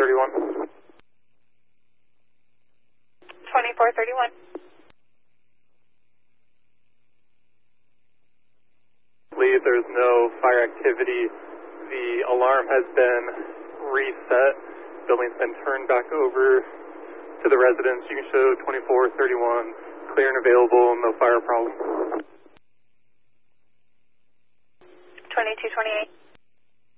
2431. 2431. Lee, there's no fire activity. The alarm has been reset. Building's been turned back over to the residents. You can show 2431 clear and available, no fire problem. 2228.